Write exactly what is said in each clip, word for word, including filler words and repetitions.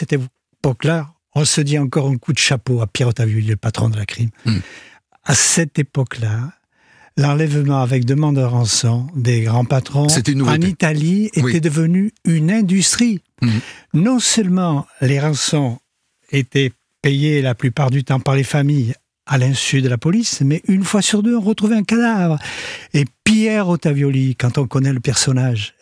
cette époque-là, on se dit encore un coup de chapeau à Pierre Ottavioli, le patron de la crime. Mmh. À cette époque-là, l'enlèvement avec demande de rançon des grands patrons en Italie était oui. devenu une industrie. Mmh. Non seulement les rançons étaient payées la plupart du temps par les familles à l'insu de la police, mais une fois sur deux, on retrouvait un cadavre. Et Pierre Ottavioli, quand on connaît le personnage,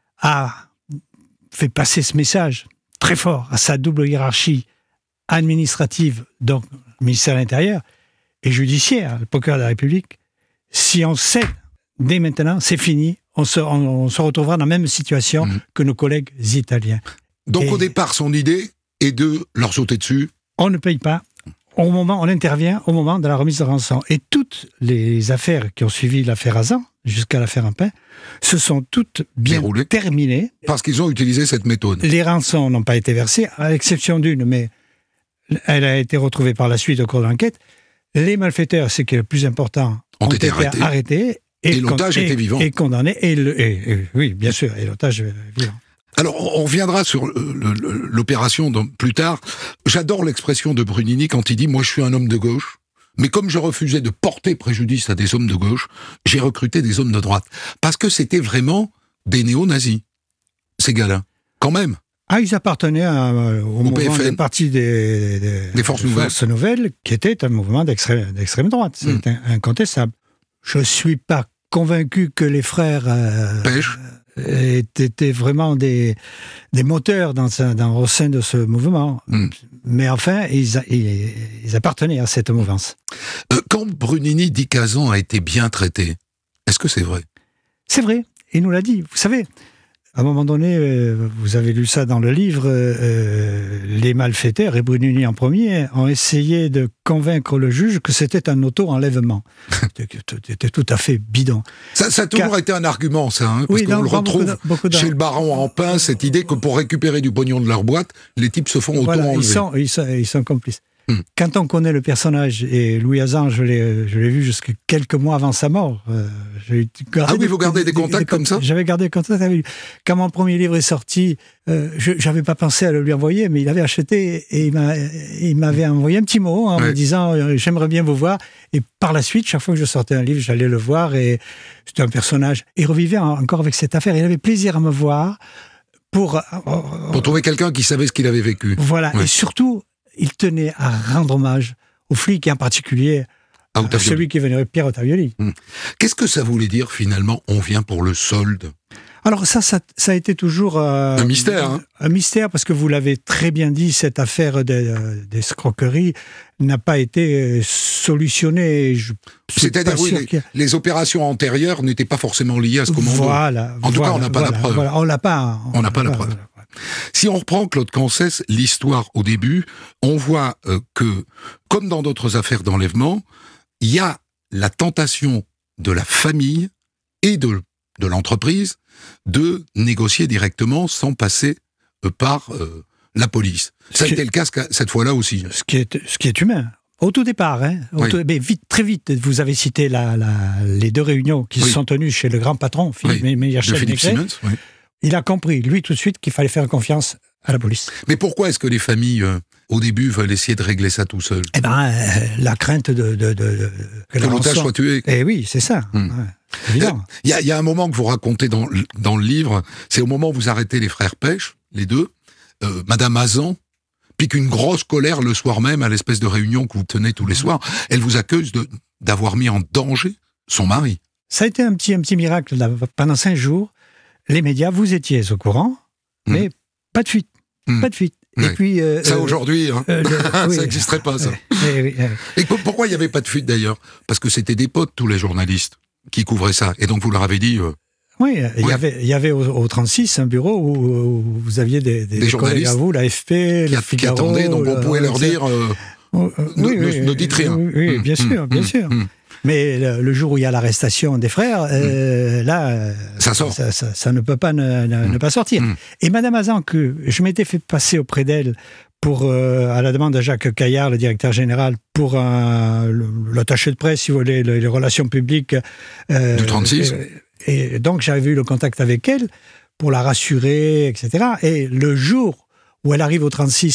a fait passer ce message très fort à sa double hiérarchie administrative, donc le ministère de l'Intérieur, et judiciaire, le procureur de la République. Si on sait dès maintenant, c'est fini, on se, on, on se retrouvera dans la même situation mmh. que nos collègues italiens. Donc et au départ, son idée est de leur sauter dessus. On ne paye pas. Au moment, on intervient au moment de la remise de rançon. Et toutes les affaires qui ont suivi l'affaire Hazan, jusqu'à l'affaire Ampin, se sont toutes bien Déroulées. terminées. Parce qu'ils ont utilisé cette méthode. Les rançons n'ont pas été versées, à l'exception d'une, mais elle a été retrouvée par la suite au cours de l'enquête. Les malfaiteurs, ce qui est le plus important, ont, ont été, été arrêtés. arrêtés et, et l'otage était vivant. Et condamné. Et, le, et, et, oui, bien sûr, et l'otage vivant. Alors, on reviendra sur le, le, l'opération plus tard. J'adore l'expression de Brunini quand il dit « Moi, je suis un homme de gauche, mais comme je refusais de porter préjudice à des hommes de gauche, j'ai recruté des hommes de droite. » Parce que c'était vraiment des néo-nazis, ces gars-là. Quand même. Ah, ils appartenaient à, au, au mouvement des partis des, des, des forces, des nouvelles. forces nouvelles, qui était un mouvement d'extrême, d'extrême droite. C'est mmh. incontestable. Je ne suis pas convaincu que les frères... Euh, Pêche étaient vraiment des, des moteurs dans, dans, au sein de ce mouvement. Mm. Mais enfin, ils, ils, ils appartenaient à cette mouvance. Euh, quand Brunini dit qu'Hazan a été bien traité, est-ce que c'est vrai ? C'est vrai, il nous l'a dit. Vous savez, à un moment donné, euh, vous avez lu ça dans le livre, euh, les malfaiteurs, et Brunini en premier, ont essayé de convaincre le juge que c'était un auto-enlèvement. C'était tout à fait bidon. Ça, ça a toujours Car... été un argument, ça, hein, parce oui, qu'on le retrouve beaucoup de, beaucoup chez le baron Ampin, cette idée que pour récupérer du pognon de leur boîte, les types se font voilà, auto-enlever. Ils sont, ils sont, ils sont complices. Hum. Quand on connaît le personnage, et Louis Hazan, je l'ai, je l'ai vu jusqu'à quelques mois avant sa mort. Euh, j'ai ah oui, des, vous gardez des, des contacts des, comme ça ? J'avais gardé des contacts avec lui. Quand mon premier livre est sorti, euh, je n'avais pas pensé à le lui envoyer, mais il avait acheté et il, m'a, il m'avait envoyé un petit mot en ouais. me disant euh, « J'aimerais bien vous voir ». Et par la suite, chaque fois que je sortais un livre, j'allais le voir et c'était un personnage. Et il revivait encore avec cette affaire. Il avait plaisir à me voir pour... Euh, pour trouver quelqu'un qui savait ce qu'il avait vécu. Voilà, ouais. Et surtout... il tenait à rendre hommage aux flics et en particulier à, à celui qui venait, Pierre Ottavioli. Hum. Qu'est-ce que ça voulait dire finalement, on vient pour le solde ? Alors ça, ça, ça a été toujours... Euh, un mystère, hein ? Un mystère, parce que vous l'avez très bien dit, cette affaire d'escroquerie n'a pas été solutionnée. Je C'est-à-dire, oui, les, les opérations antérieures n'étaient pas forcément liées à ce commando. Voilà. En tout voilà, cas, on n'a pas voilà, la preuve. Voilà, on n'a pas... On n'a pas la preuve. Voilà. Si on reprend Claude Cancès, l'histoire au début, on voit euh, que, comme dans d'autres affaires d'enlèvement, il y a la tentation de la famille et de, de l'entreprise de négocier directement sans passer euh, par euh, la police. Ça a été le cas cette fois-là aussi. Ce qui est, ce qui est humain. Au tout départ, hein, au oui. tout, mais vite, très vite, vous avez cité la, la, les deux réunions qui oui. se sont tenues chez le grand patron, Philippe, oui. mais, de Philippe Siemens. Oui. Il a compris, lui, tout de suite, qu'il fallait faire confiance à la police. Mais pourquoi est-ce que les familles, euh, au début, veulent essayer de régler ça tout seuls ? Eh bien, euh, la crainte de... de, de, de que que l'otage soit tué. Eh oui, c'est ça. Il hum. ouais, y, y a un moment que vous racontez dans, dans le livre, c'est au moment où vous arrêtez les frères Pêche, les deux, euh, Madame Hazan pique une grosse colère le soir même à l'espèce de réunion que vous tenez tous les soirs. Elle vous accuse de, d'avoir mis en danger son mari. Ça a été un petit, un petit miracle. Là. Pendant cinq jours, les médias, vous étiez au courant, mais mmh. pas de fuite. Mmh. Pas de fuite. Et ouais. puis, euh, ça, aujourd'hui, hein. euh, le, oui, ça n'existerait pas, ça. Euh, oui, oui. Et pourquoi il n'y avait pas de fuite, d'ailleurs ? Parce que c'était des potes, tous les journalistes, qui couvraient ça. Et donc, vous leur avez dit... Euh... Oui, il ouais. y avait, il y avait au, au trente-six un bureau où, où vous aviez des, des, des journalistes à vous, la F P, qui, le Figaro... qui attendaient, donc on pouvait leur dire... Euh, oui, ne, oui, ne, ne dites rien. Oui, oui, bien mmh, sûr, bien mmh, sûr. Mmh. Mais le, le jour où il y a l'arrestation des frères, euh, mmh. là, ça, sort. Ça, ça, ça ne peut pas ne, ne, mmh. ne pas sortir. Mmh. Et Madame Hazan, que je m'étais fait passer auprès d'elle pour, euh, à la demande de Jacques Caillard, le directeur général, pour un, l'attaché de presse, si vous voulez, les, les relations publiques. Euh, du trente-six. Et, et donc j'avais eu le contact avec elle pour la rassurer, et cetera. Et le jour où elle arrive au trente-six